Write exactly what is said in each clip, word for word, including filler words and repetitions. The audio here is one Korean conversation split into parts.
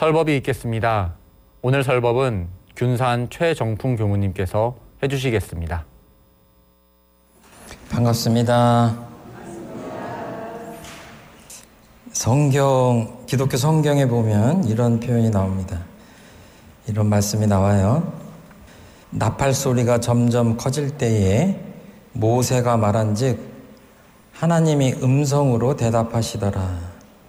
설법이 있겠습니다. 오늘 설법은 균산 최정풍 교무님께서 해주시겠습니다. 반갑습니다. 성경, 기독교 성경에 보면 이런 표현이 나옵니다. 이런 말씀이 나와요. 나팔 소리가 점점 커질 때에 모세가 말한즉 하나님이 음성으로 대답하시더라.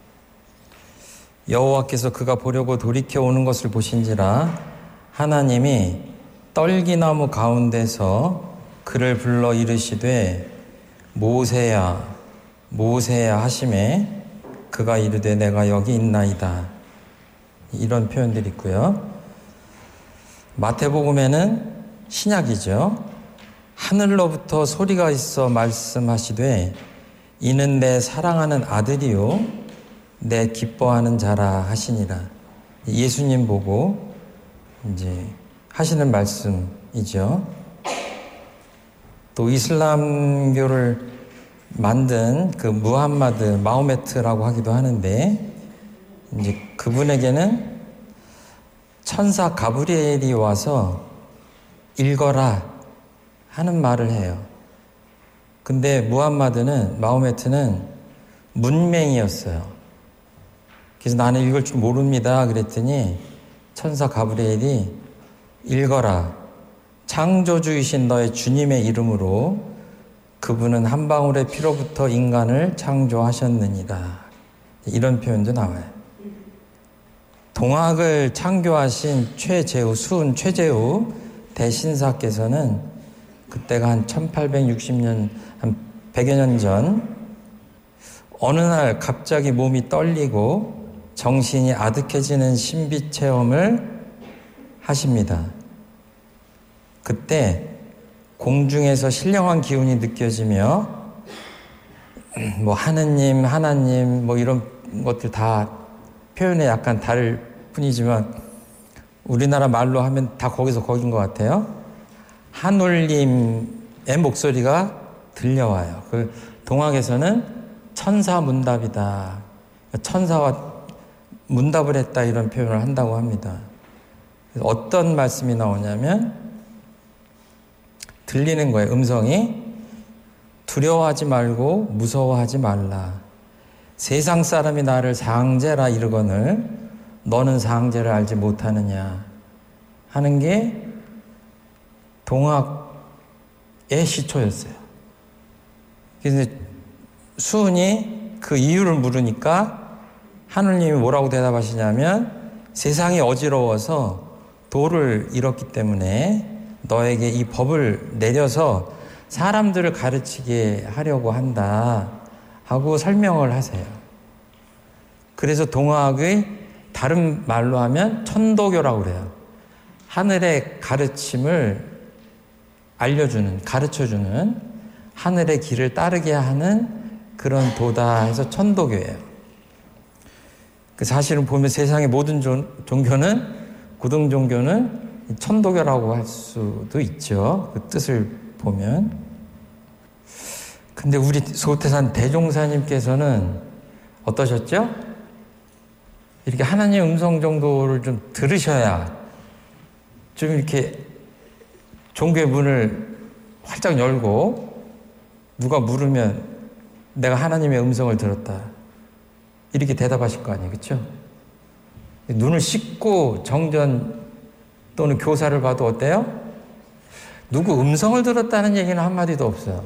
여호와께서 그가 보려고 돌이켜 오는 것을 보신지라 하나님이 떨기나무 가운데서 그를 불러 이르시되 모세야 모세야 하시매 그가 이르되 내가 여기 있나이다. 이런 표현들이 있고요. 마태복음에는 신약이죠. 하늘로부터 소리가 있어 말씀하시되 이는 내 사랑하는 아들이요 내 기뻐하는 자라 하시니라. 예수님 보고 이제 하시는 말씀이죠. 또 이슬람교를 만든 그 무함마드 마호메트라고 하기도 하는데 이제 그분에게는 천사 가브리엘이 와서 읽어라 하는 말을 해요. 근데 무함마드는 마호메트는 문맹이었어요. 그래서 나는 읽을 줄 모릅니다. 그랬더니 천사 가브리엘이 읽어라. 창조주이신 너의 주님의 이름으로 그분은 한 방울의 피로부터 인간을 창조하셨느니라. 이런 표현도 나와요. 동학을 창조하신 최재우, 수은 최재우 대신사께서는 그때가 한 천팔백육십 년, 한 백여 년 전 어느 날 갑자기 몸이 떨리고 정신이 아득해지는 신비 체험을 하십니다. 그때 공중에서 신령한 기운이 느껴지며 뭐 하느님, 하나님 뭐 이런 것들 다 표현에 약간 다를 뿐이지만 우리나라 말로 하면 다 거기서 거긴 것 같아요. 하늘님의 목소리가 들려와요. 그 동학에서는 천사문답이다. 천사와 문답을 했다 이런 표현을 한다고 합니다. 어떤 말씀이 나오냐면 들리는 거예요. 음성이 두려워하지 말고 무서워하지 말라. 세상 사람이 나를 상제라 이르거늘 너는 상제를 알지 못하느냐 하는 게 동학의 시초였어요. 그래서 수은이 그 이유를 물으니까 하느님이 뭐라고 대답하시냐면 세상이 어지러워서 도를 잃었기 때문에 너에게 이 법을 내려서 사람들을 가르치게 하려고 한다 하고 설명을 하세요. 그래서 동학의 다른 말로 하면 천도교라고 그래요. 하늘의 가르침을 알려주는, 가르쳐주는 하늘의 길을 따르게 하는 그런 도다 해서 천도교예요. 그 사실은 보면 세상의 모든 종교는, 고등 종교는 천도교라고 할 수도 있죠. 그 뜻을 보면. 근데 우리 소태산 대종사님께서는 어떠셨죠? 이렇게 하나님의 음성 정도를 좀 들으셔야 좀 이렇게 종교의 문을 활짝 열고 누가 물으면 내가 하나님의 음성을 들었다. 이렇게 대답하실 거 아니에요. 그렇죠? 눈을 씻고 정전 또는 교사를 봐도 어때요? 누구 음성을 들었다는 얘기는 한마디도 없어요.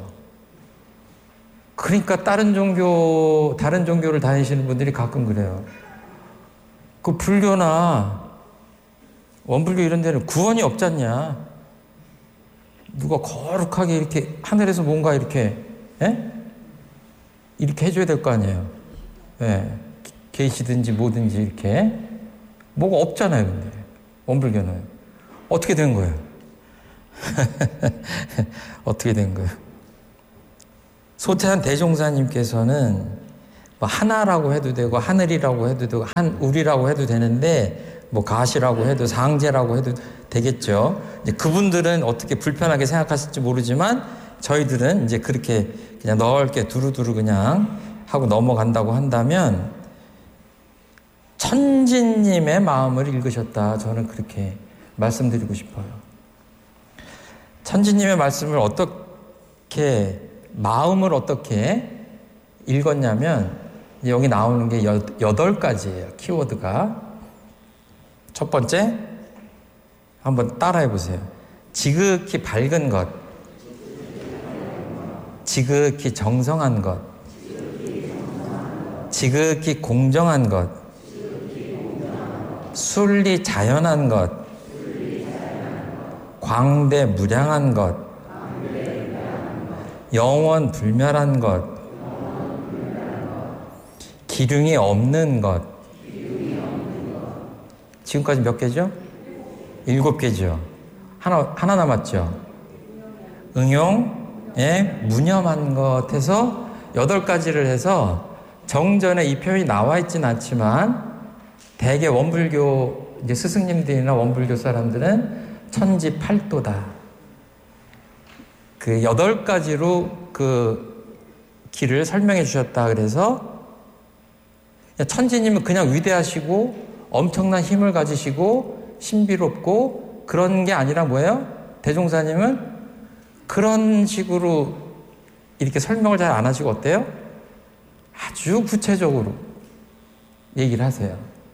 그러니까 다른 종교, 다른 종교를 다니시는 분들이 가끔 그래요. 그 불교나 원불교 이런 데는 구원이 없지 않냐? 누가 거룩하게 이렇게 하늘에서 뭔가 이렇게, 예? 이렇게 해줘야 될 거 아니에요. 예, 계시든지 뭐든지 이렇게 뭐가 없잖아요. 근데 원불교는 어떻게 된 거예요? 어떻게 된 거예요? 소태한 대종사님께서는 뭐 하나라고 해도 되고 하늘이라고 해도 되고 한울이라고 해도 되는데 뭐 가시라고 해도 상제라고 해도 되겠죠. 이제 그분들은 어떻게 불편하게 생각하실지 모르지만 저희들은 이제 그렇게 그냥 넓게 두루두루 그냥 하고 넘어간다고 한다면 천지님의 마음을 읽으셨다. 저는 그렇게 말씀드리고 싶어요. 천지님의 말씀을 어떻게, 마음을 어떻게 읽었냐면, 여기 나오는 게 여, 여덟 가지예요. 키워드가. 첫 번째, 한번 따라해 보세요. 지극히 밝은 것, 지극히 정성한 것, 지극히 공정한 것, 순리 자연한 것, 광대무량한 것, 영원 불멸한 것, 기륭이 없는 것. 지금까지 몇 개죠? 일곱 개죠. 하나, 하나 남았죠. 응용에 무념한 것 해서 여덟 가지를 해서 정전에 이 표현이 나와 있진 않지만 대개 원불교 이제 스승님들이나 원불교 사람들은 천지팔도다. 그 여덟 가지로 그 길을 설명해 주셨다. 그래서 천지님은 그냥 위대하시고 엄청난 힘을 가지시고 신비롭고 그런 게 아니라 뭐예요? 대종사님은 그런 식으로 이렇게 설명을 잘 안 하시고 어때요? 아주 구체적으로 얘기를 하세요.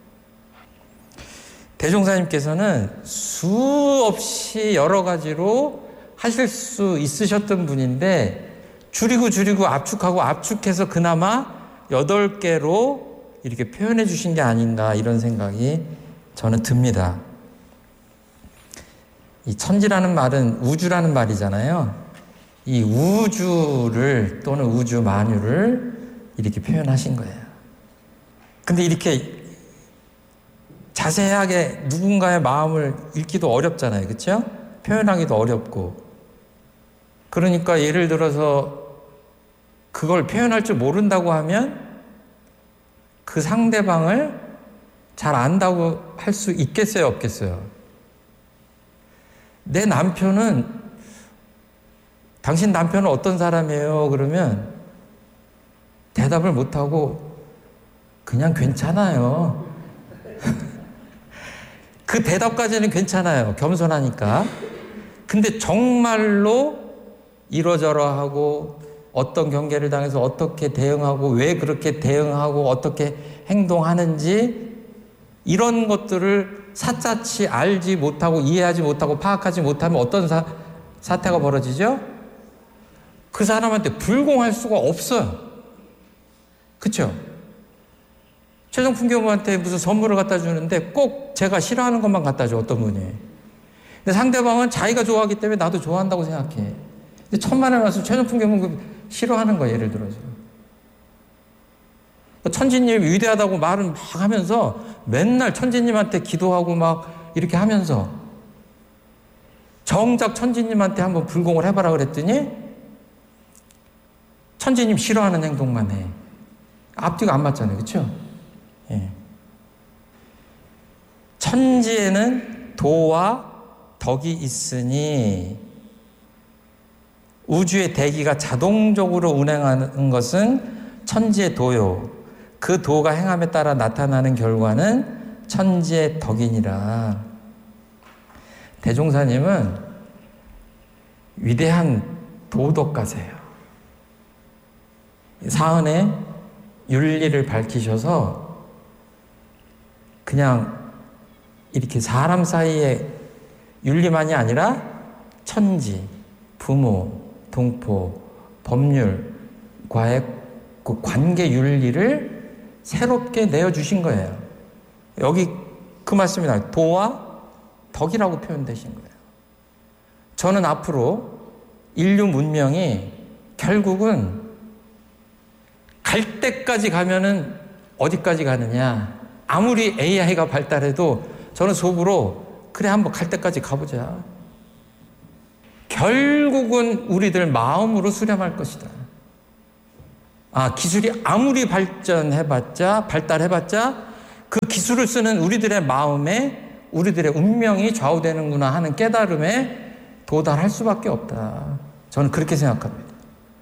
대종사님께서는 수없이 여러 가지로 하실 수 있으셨던 분인데 줄이고 줄이고 압축하고 압축해서 그나마 여덟 개로 이렇게 표현해 주신 게 아닌가 이런 생각이 저는 듭니다. 이 천지라는 말은 우주라는 말이잖아요. 이 우주를 또는 우주 만유를 이렇게 표현하신 거예요. 근데 이렇게 자세하게 누군가의 마음을 읽기도 어렵잖아요. 그렇죠? 표현하기도 어렵고. 그러니까 예를 들어서 그걸 표현할 줄 모른다고 하면 그 상대방을 잘 안다고 할 수 있겠어요? 없겠어요? 내 남편은, 당신 남편은 어떤 사람이에요? 그러면 대답을 못하고 그냥 괜찮아요. 그 대답까지는 괜찮아요. 겸손하니까. 근데 정말로 이러저러하고 어떤 경계를 당해서 어떻게 대응하고 왜 그렇게 대응하고 어떻게 행동하는지 이런 것들을 사짜치 알지 못하고 이해하지 못하고 파악하지 못하면 어떤 사, 사태가 벌어지죠? 그 사람한테 불공할 수가 없어요. 그렇죠? 최종품 교무한테 무슨 선물을 갖다 주는데 꼭 제가 싫어하는 것만 갖다 줘, 어떤 분이. 근데 상대방은 자기가 좋아하기 때문에 나도 좋아한다고 생각해. 근데 천만에 말씀 최종품 교무 싫어하는 거예요, 예를 들어서. 천지님 위대하다고 말은 막 하면서 맨날 천지님한테 기도하고 막 이렇게 하면서 정작 천지님한테 한번 불공을 해봐라 그랬더니 천지님 싫어하는 행동만 해. 앞뒤가 안 맞잖아요. 그렇죠? 예. 천지에는 도와 덕이 있으니 우주의 대기가 자동적으로 운행하는 것은 천지의 도요. 그 도가 행함에 따라 나타나는 결과는 천지의 덕이니라. 대종사님은 위대한 도덕가세요. 사은의 윤리를 밝히셔서 그냥 이렇게 사람 사이의 윤리만이 아니라 천지, 부모, 동포, 법률과의 그 관계 윤리를 새롭게 내어주신 거예요. 여기 그 말씀이 나와요. 도와 덕이라고 표현되신 거예요. 저는 앞으로 인류 문명이 결국은 갈 때까지 가면은 어디까지 가느냐. 아무리 에이아이가 발달해도 저는 속으로 그래 한번 갈 때까지 가보자. 결국은 우리들 마음으로 수렴할 것이다. 아, 기술이 아무리 발전해봤자, 발달해봤자 그 기술을 쓰는 우리들의 마음에 우리들의 운명이 좌우되는구나 하는 깨달음에 도달할 수밖에 없다. 저는 그렇게 생각합니다.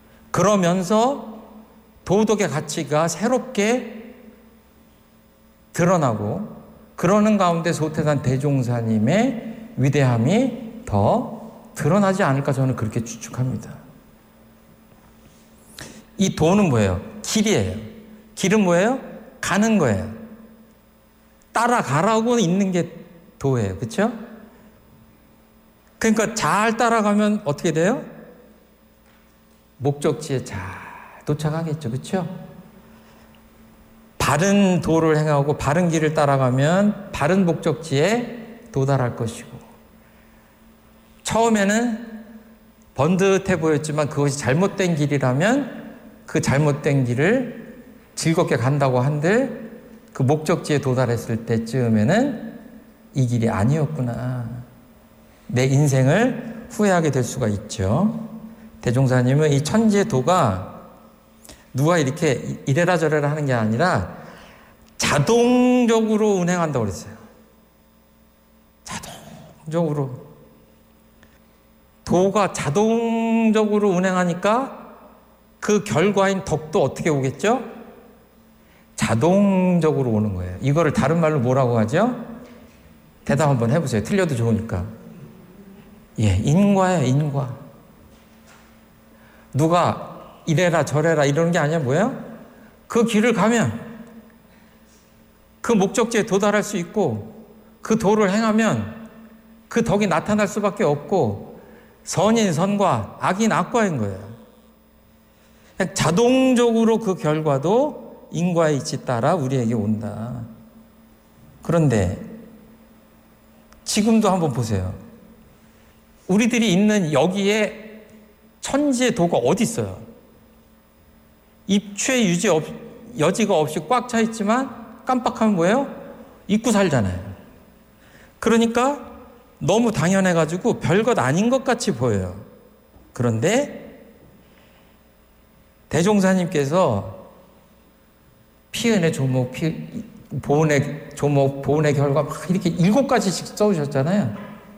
그러면서 도덕의 가치가 새롭게 드러나고 그러는 가운데 소태산 대종사님의 위대함이 더 드러나지 않을까 저는 그렇게 추측합니다. 이 도는 뭐예요? 길이에요. 길은 뭐예요? 가는 거예요. 따라가라고 있는 게 도예요. 그렇죠? 그러니까 잘 따라가면 어떻게 돼요? 목적지에 잘 도착하겠죠. 그렇죠? 바른 도를 행하고 바른 길을 따라가면 바른 목적지에 도달할 것이고, 처음에는 번듯해 보였지만 그것이 잘못된 길이라면 그 잘못된 길을 즐겁게 간다고 한들 그 목적지에 도달했을 때쯤에는 이 길이 아니었구나, 내 인생을 후회하게 될 수가 있죠. 대종사님은 이 천지의 도가 누가 이렇게 이래라 저래라 하는 게 아니라 자동적으로 운행한다고 그랬어요. 자동적으로. 도가 자동적으로 운행하니까 그 결과인 덕도 어떻게 오겠죠? 자동적으로 오는 거예요. 이거를 다른 말로 뭐라고 하죠? 대답 한번 해보세요. 틀려도 좋으니까. 예, 인과예요, 인과. 누가 이래라 저래라 이러는 게 아니야. 뭐예요? 그 길을 가면 그 목적지에 도달할 수 있고 그 도를 행하면 그 덕이 나타날 수밖에 없고 선인 선과 악인 악과인 거예요. 그냥 자동적으로 그 결과도 인과의 이치 따라 우리에게 온다. 그런데 지금도 한번 보세요. 우리들이 있는 여기에 천지의 도가 어디 있어요? 입추의 유지 없, 여지가 없이 꽉 차 있지만 깜빡하면 뭐예요? 잊고 살잖아요. 그러니까 너무 당연해가지고 별것 아닌 것 같이 보여요. 그런데 대종사님께서 피은의 조목, 피, 보은의 조목, 보은의 결과 막 이렇게 일곱 가지씩 써오셨잖아요.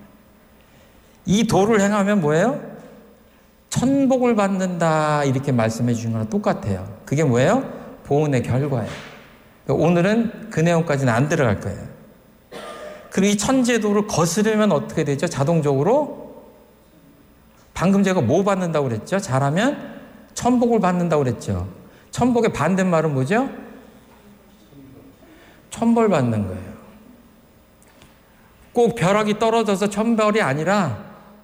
이 도를 행하면 뭐예요? 천복을 받는다 이렇게 말씀해 주신 거랑 똑같아요. 그게 뭐예요? 보은의 결과예요. 오늘은 그 내용까지는 안 들어갈 거예요. 그리고 이 천지의 도를 거스르면 어떻게 되죠? 자동적으로 방금 제가 뭐 받는다고 그랬죠? 잘하면 천복을 받는다고 그랬죠. 천복의 반대말은 뭐죠? 천벌 받는 거예요. 꼭 벼락이 떨어져서 천벌이 아니라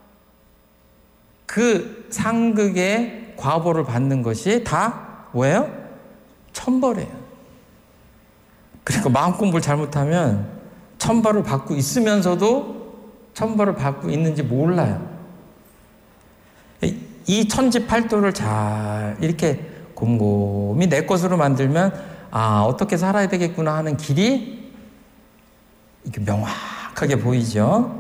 그 상극의 과보를 받는 것이 다 뭐예요? 천벌이에요. 그러니까 마음 공부를 잘못하면 천벌을 받고 있으면서도 천벌을 받고 있는지 몰라요. 이 천지팔도를 잘 이렇게 곰곰이 내 것으로 만들면 아, 어떻게 살아야 되겠구나 하는 길이 이렇게 명확하게 보이죠.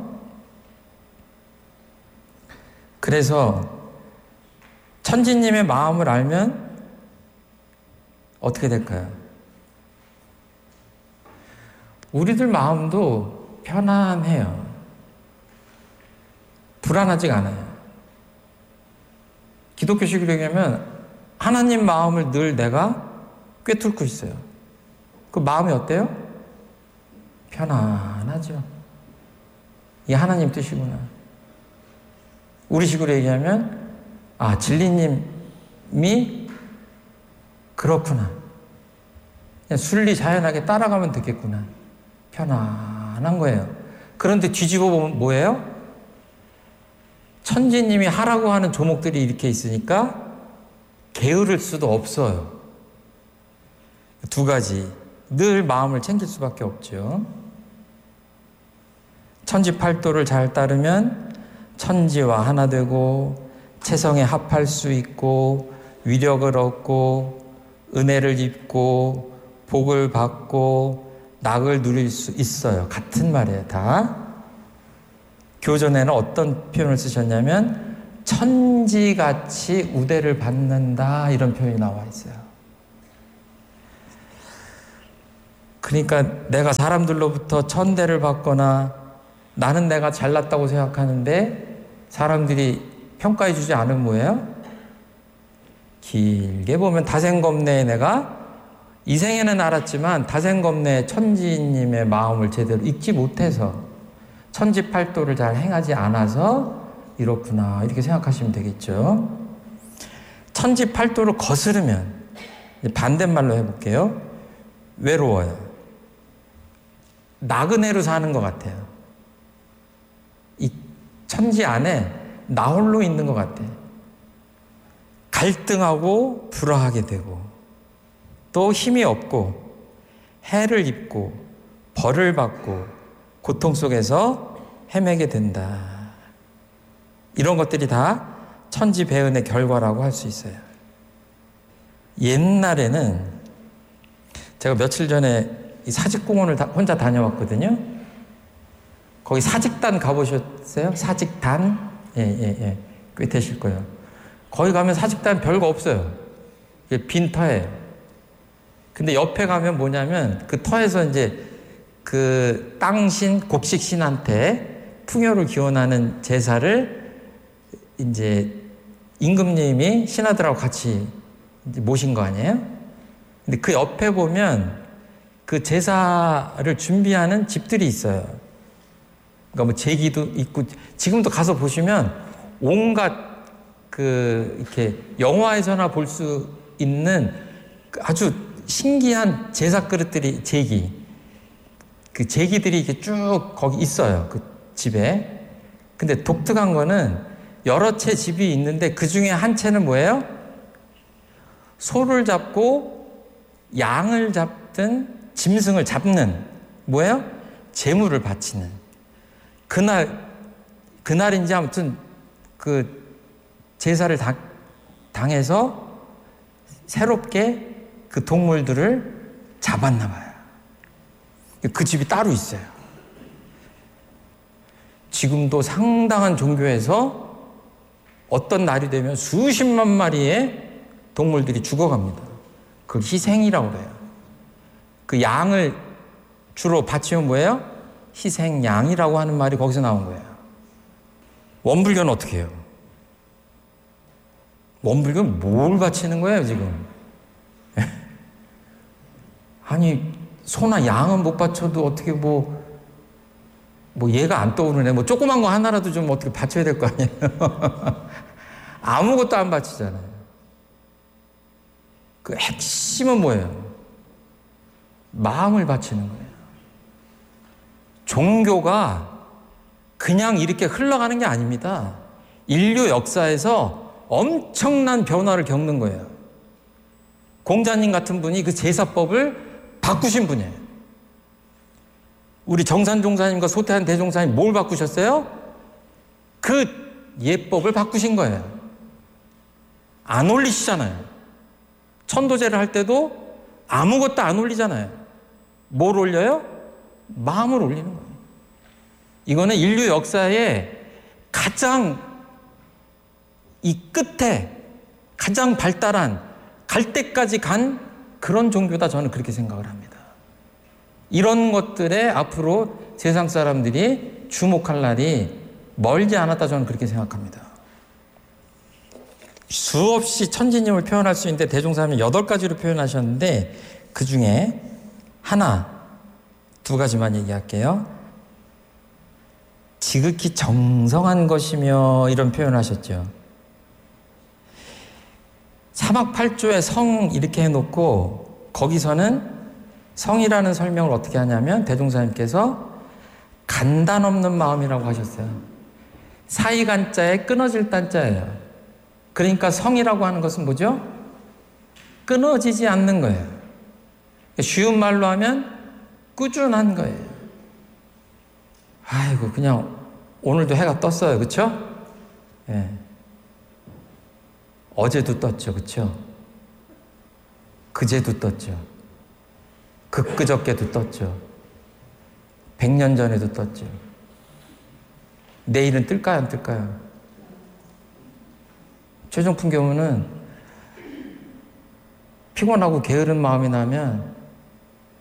그래서 천지님의 마음을 알면 어떻게 될까요? 우리들 마음도 편안해요. 불안하지가 않아요. 기독교식으로 얘기하면 하나님 마음을 늘 내가 꿰뚫고 있어요. 그 마음이 어때요? 편안하죠. 이게 하나님 뜻이구나. 우리 식으로 얘기하면 아, 진리님이 그렇구나. 그냥 순리 자연하게 따라가면 되겠구나. 편안한 거예요. 그런데 뒤집어 보면 뭐예요? 천지님이 하라고 하는 조목들이 이렇게 있으니까 게으를 수도 없어요. 두 가지. 늘 마음을 챙길 수밖에 없죠. 천지팔도를 잘 따르면 천지와 하나 되고 체성에 합할 수 있고 위력을 얻고 은혜를 입고 복을 받고 낙을 누릴 수 있어요. 같은 말이에요. 다. 교전에는 어떤 표현을 쓰셨냐면 천지같이 우대를 받는다 이런 표현이 나와 있어요. 그러니까 내가 사람들로부터 천대를 받거나 나는 내가 잘났다고 생각하는데 사람들이 평가해 주지 않으면 뭐예요? 길게 보면 다생겁내에 내가 이 생에는 알았지만 다생겁내 천지님의 마음을 제대로 읽지 못해서 천지팔도를 잘 행하지 않아서 이렇구나 이렇게 생각하시면 되겠죠. 천지팔도를 거스르면 반대말로 해볼게요. 외로워요. 나그네로 사는 것 같아요. 이 천지 안에 나 홀로 있는 것 같아요. 갈등하고 불화하게 되고 또 힘이 없고 해를 입고 벌을 받고 고통 속에서 헤매게 된다. 이런 것들이 다 천지배은의 결과라고 할 수 있어요. 옛날에는 제가 며칠 전에 이 사직공원을 다 혼자 다녀왔거든요. 거기 사직단 가보셨어요? 사직단? 예, 예, 예. 꽤 되실 거예요. 거기 가면 사직단 별거 없어요. 빈 터예요. 근데 옆에 가면 뭐냐면 그 터에서 이제 그 땅신, 곡식신한테 풍요를 기원하는 제사를 이제 임금님이 신하들하고 같이 이제 모신 거 아니에요? 근데 그 옆에 보면 그 제사를 준비하는 집들이 있어요. 그러니까 뭐 제기도 있고, 지금도 가서 보시면 온갖 그 이렇게 영화에서나 볼 수 있는 아주 신기한 제사 그릇들이, 제기. 그 제기들이 이렇게 쭉 거기 있어요. 그 집에. 근데 독특한 거는 여러 채 집이 있는데 그 중에 한 채는 뭐예요? 소를 잡고 양을 잡든 짐승을 잡는 뭐예요? 제물을 바치는. 그날, 그날인지 아무튼 그 제사를 당, 당해서 새롭게 그 동물들을 잡았나 봐요. 그 집이 따로 있어요. 지금도 상당한 종교에서 어떤 날이 되면 수십만 마리의 동물들이 죽어갑니다. 그걸 희생이라고 그래요. 그 양을 주로 바치면 뭐예요? 희생양이라고 하는 말이 거기서 나온 거예요. 원불교는 어떻게 해요? 원불교는 뭘 바치는 거예요, 지금? 아니, 소나 양은 못 바쳐도 어떻게 뭐, 뭐 얘가 안 떠오르네. 뭐 조그만 거 하나라도 좀 어떻게 바쳐야 될 거 아니에요? 아무것도 안 바치잖아요. 그 핵심은 뭐예요? 마음을 바치는 거예요. 종교가 그냥 이렇게 흘러가는 게 아닙니다. 인류 역사에서 엄청난 변화를 겪는 거예요. 공자님 같은 분이 그 제사법을 바꾸신 분이에요. 우리 정산종사님과 소태한 대종사님 뭘 바꾸셨어요? 그 예법을 바꾸신 거예요. 안 올리시잖아요. 천도제를 할 때도 아무것도 안 올리잖아요. 뭘 올려요? 마음을 올리는 거예요. 이거는 인류 역사의 가장 이 끝에 가장 발달한 갈 때까지 간 그런 종교다, 저는 그렇게 생각을 합니다. 이런 것들에 앞으로 세상 사람들이 주목할 날이 멀지 않았다, 저는 그렇게 생각합니다. 수없이 천지님을 표현할 수 있는데 대종사님은 여덟 가지로 표현하셨는데 그 중에 하나, 두 가지만 얘기할게요. 지극히 정성한 것이며 이런 표현을 하셨죠. 사막팔조에 성 이렇게 해놓고 거기서는 성이라는 설명을 어떻게 하냐면 대종사님께서 간단 없는 마음이라고 하셨어요. 사이간자에 끊어질 단자예요. 그러니까 성이라고 하는 것은 뭐죠? 끊어지지 않는 거예요. 쉬운 말로 하면 꾸준한 거예요. 아이고, 그냥 오늘도 해가 떴어요. 그렇죠? 예. 어제도 떴죠. 그렇죠? 그제도 떴죠. 그끄저께도 떴죠. 백 년 전에도 떴죠. 내일은 뜰까요? 안 뜰까요? 최종품 경우는 피곤하고 게으른 마음이 나면